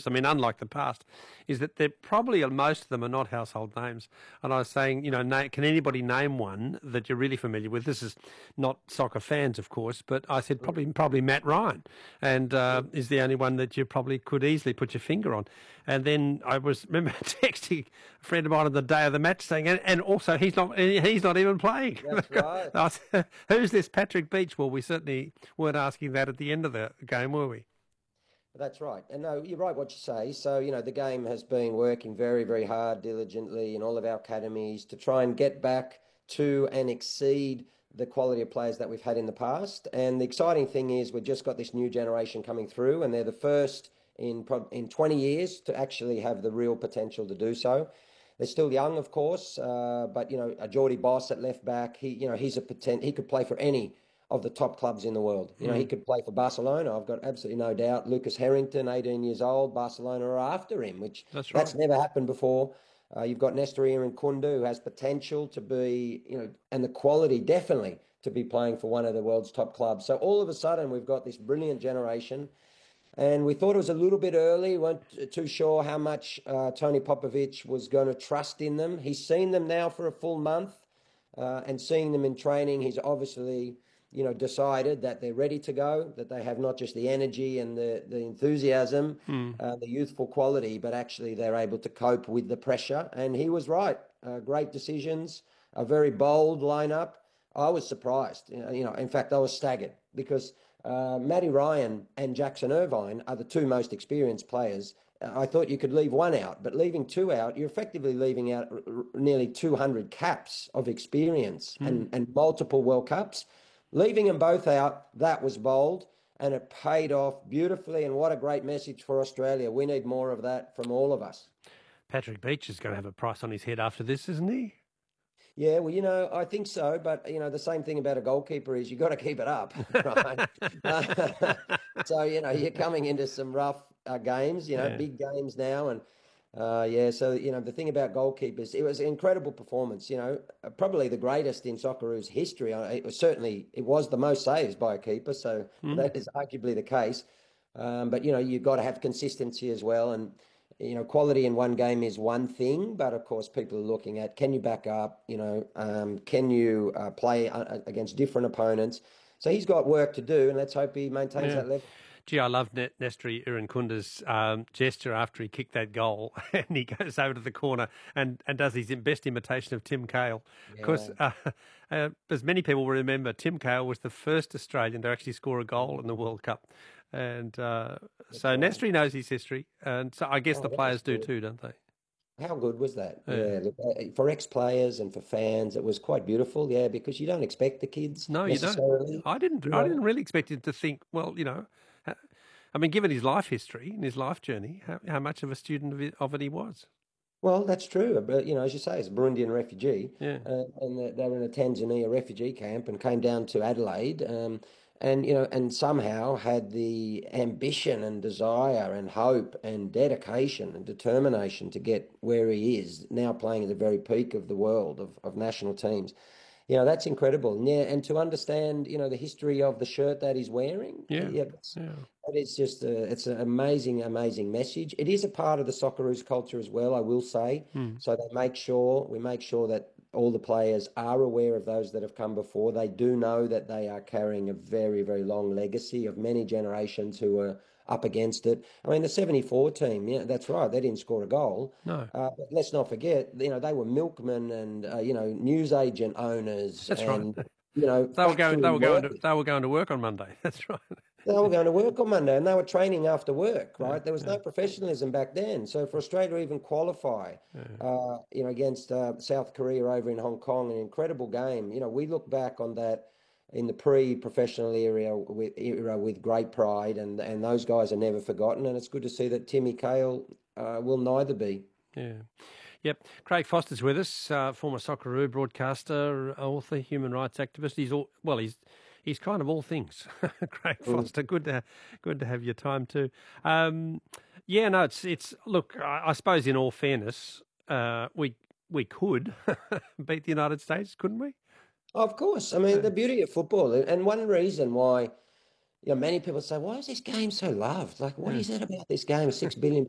coaches, I mean, unlike the past, is that they're probably, most of them are not household names. And I was saying, can anybody name one that you're really familiar with? This is not soccer fans, of course, but I said probably Matt Ryan, and is the only one that you probably could easily put your finger on. And then I remember texting a friend of mine on the day of the match saying, and also he's not even playing. That's right. I said, who's this Patrick Beach? Well, we certainly weren't asking that at the end of the game, were we? That's right. And no, you're right what you say. So, the game has been working very, very hard, diligently in all of our academies to try and get back to and exceed the quality of players that we've had in the past. And the exciting thing is we've just got this new generation coming through, and they're the first in 20 years to actually have the real potential to do so. They're still young, of course, but a Geordie Boss at left back, he's he could play for any of the top clubs in the world. He could play for Barcelona. I've got absolutely no doubt. Lucas Harrington, 18 years old, Barcelona are after him, which that's never happened before. You've got Nestor Irankunda, who has potential to be, and the quality definitely to be playing for one of the world's top clubs. So all of a sudden, we've got this brilliant generation. And we thought it was a little bit early. Weren't too sure how much Tony Popovich was going to trust in them. He's seen them now for a full month, and seeing them in training, he's obviously, decided that they're ready to go, that they have not just the energy and the enthusiasm, the youthful quality, but actually they're able to cope with the pressure. And he was right. Great decisions, a very bold lineup. I was surprised. In fact, I was staggered because Matty Ryan and Jackson Irvine are the two most experienced players. I thought you could leave one out, but leaving two out, you're effectively leaving out nearly 200 caps of experience and multiple World Cups. Leaving them both out, that was bold, and it paid off beautifully. And what a great message for Australia. We need more of that from all of us. Patrick Beach is going to have a price on his head after this, isn't he? Yeah, well, I think so. But, the same thing about a goalkeeper is you've got to keep it up, right? So, you're coming into some rough games, big games now. And, so, the thing about goalkeepers, it was an incredible performance, probably the greatest in Socceroos history. It was the most saves by a keeper. So that is arguably the case. But, you've got to have consistency as well. And, quality in one game is one thing, but of course people are looking at, can you back up, can you play against different opponents? So he's got work to do, and let's hope he maintains that level. Gee, I love Nestor Irankunda's gesture after he kicked that goal, and he goes over to the corner and does his best imitation of Tim Cahill. Yeah. Of course, as many people will remember, Tim Cahill was the first Australian to actually score a goal in the World Cup. And so Nestor knows his history, and so I guess the players do too, don't they? How good was that? Yeah. Look, for ex-players and for fans, it was quite beautiful. Yeah, because you don't expect the kids. No, you don't. I didn't really expect him to think. Well, I mean, given his life history and his life journey, how much of a student of it he was. Well, that's true. But, as you say, he's a Burundian refugee. Yeah. And they were in a Tanzania refugee camp and came down to Adelaide. And somehow had the ambition and desire and hope and dedication and determination to get where he is, now playing at the very peak of the world of national teams. That's incredible. And to understand, the history of the shirt that he's wearing. It's just, it's an amazing, amazing message. It is a part of the Socceroos culture as well, I will say. So we make sure that all the players are aware of those that have come before. They do know that they are carrying a very, very long legacy of many generations who are up against it. I mean, the 74 team, that's right, they didn't score a goal. No. But let's not forget, they were milkmen and, newsagent owners. That's and, right. They were going to work on Monday. That's right. They were going to work on Monday and they were training after work, right? There was no professionalism back then. So for Australia to even qualify, against South Korea over in Hong Kong, an incredible game. We look back on that in the pre-professional era with great pride, and those guys are never forgotten. And it's good to see that Timmy Cahill will neither be. Yeah. Yep. Craig Foster's with us, former Socceroo broadcaster, author, human rights activist. He's kind of all things. Craig Foster, good to have your time too. It's look, I suppose in all fairness, we could beat the United States, couldn't we? Of course. I mean, the beauty of football, and one reason why, many people say, why is this game so loved? Like, what is it about this game? 6 billion